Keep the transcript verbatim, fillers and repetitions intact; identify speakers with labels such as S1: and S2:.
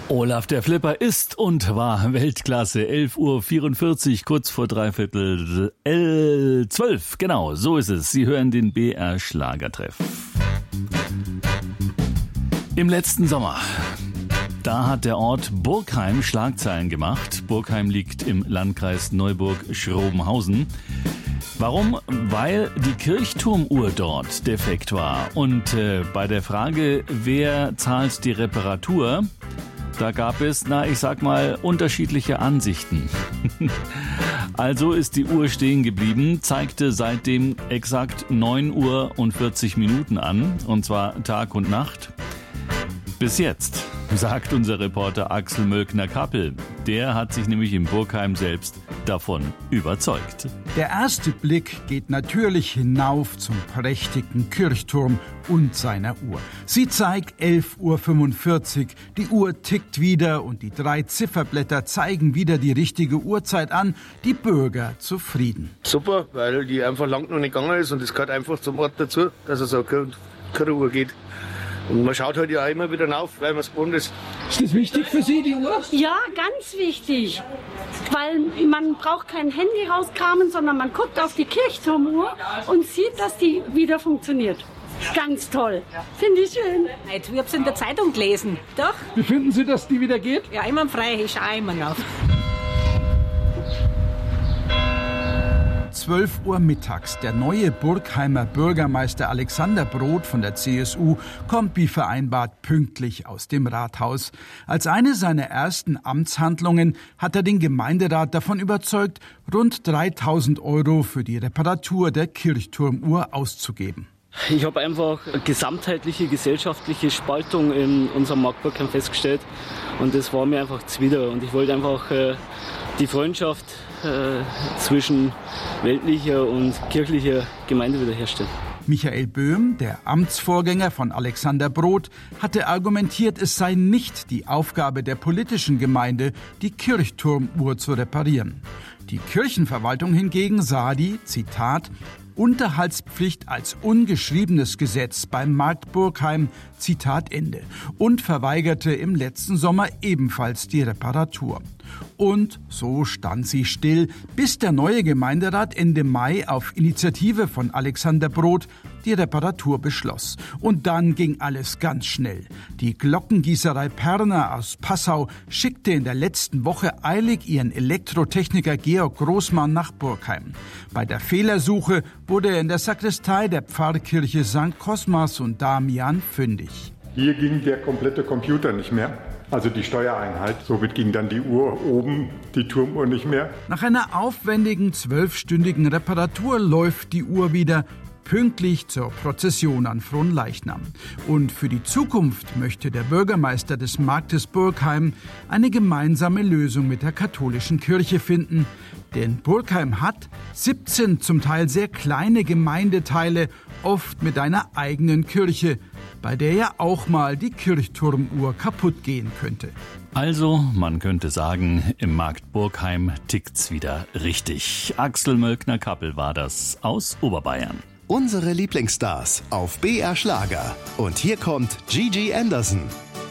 S1: Olaf der Flipper ist und war Weltklasse. elf Uhr vierundvierzig, kurz vor dreiviertel L zwölf. Genau, so ist es. Sie hören den B R Schlagertreff. Im letzten Sommer, da hat der Ort Burgheim Schlagzeilen gemacht. Burgheim liegt im Landkreis Neuburg-Schrobenhausen. Warum? Weil die Kirchturmuhr dort defekt war. Und äh, bei der Frage, wer zahlt die Reparatur, da gab es, na, ich sag mal, unterschiedliche Ansichten. Also ist die Uhr stehen geblieben, zeigte seitdem exakt neun Uhr und vierzig Minuten an, und zwar Tag und Nacht. Bis jetzt, sagt unser Reporter Axel Mölkner-Kappel. Der hat sich nämlich in Burgheim selbst davon überzeugt.
S2: Der erste Blick geht natürlich hinauf zum prächtigen Kirchturm und seiner Uhr. Sie zeigt elf Uhr fünfundvierzig, die Uhr tickt wieder und die drei Zifferblätter zeigen wieder die richtige Uhrzeit an. Die Bürger zufrieden.
S3: Super, weil die einfach lang noch nicht gegangen ist und es gehört einfach zum Ort dazu, dass es so eine Uhr geht. Und man schaut halt ja auch immer wieder rauf, weil man es gewohnt ist.
S4: Ist das wichtig für Sie, die Uhr?
S5: Ja, ganz wichtig. Weil man braucht kein Handy rauskramen, sondern man guckt auf die Kirchturmuhr und sieht, dass die wieder funktioniert. Ganz toll. Finde ich schön.
S6: Ich habe es in der Zeitung gelesen. Doch?
S4: Wie finden Sie, dass die wieder geht?
S6: Ja, immer frei. Ich schaue immer rauf.
S2: zwölf Uhr mittags. Der neue Burgheimer Bürgermeister Alexander Broth von der C S U kommt wie vereinbart pünktlich aus dem Rathaus. Als eine seiner ersten Amtshandlungen hat er den Gemeinderat davon überzeugt, rund dreitausend Euro für die Reparatur der Kirchturmuhr auszugeben.
S7: Ich habe einfach eine gesamtheitliche gesellschaftliche Spaltung in unserem Markt Burgheim festgestellt und das war mir einfach zuwider und ich wollte einfach äh, die Freundschaft äh, zwischen weltlicher und kirchlicher Gemeinde wiederherstellen.
S2: Michael Böhm, der Amtsvorgänger von Alexander Broth, hatte argumentiert, es sei nicht die Aufgabe der politischen Gemeinde, die Kirchturmuhr zu reparieren. Die Kirchenverwaltung hingegen sah die, Zitat, Unterhaltspflicht als ungeschriebenes Gesetz beim Markt Burgheim, Zitat Ende, und verweigerte im letzten Sommer ebenfalls die Reparatur. Und so stand sie still, bis der neue Gemeinderat Ende Mai auf Initiative von Alexander Broth die Reparatur beschloss. Und dann ging alles ganz schnell. Die Glockengießerei Perner aus Passau schickte in der letzten Woche eilig ihren Elektrotechniker Georg Großmann nach Burgheim. Bei der Fehlersuche wurde er in der Sakristei der Pfarrkirche Sankt Cosmas und Damian fündig.
S8: Hier ging der komplette Computer nicht mehr. Also die Steuereinheit. Somit ging dann die Uhr oben, die Turmuhr nicht mehr.
S2: Nach einer aufwendigen zwölfstündigen Reparatur läuft die Uhr wieder pünktlich zur Prozession an Fronleichnam. Und für die Zukunft möchte der Bürgermeister des Marktes Burgheim eine gemeinsame Lösung mit der katholischen Kirche finden. Denn Burgheim hat siebzehn zum Teil sehr kleine Gemeindeteile, oft mit einer eigenen Kirche, bei der ja auch mal die Kirchturmuhr kaputt gehen könnte.
S1: Also, man könnte sagen, im Markt Burgheim tickt's wieder richtig. Axel Mölkner-Kappel war das aus Oberbayern.
S9: Unsere Lieblingsstars auf B R Schlager. Und hier kommt Gigi Anderson.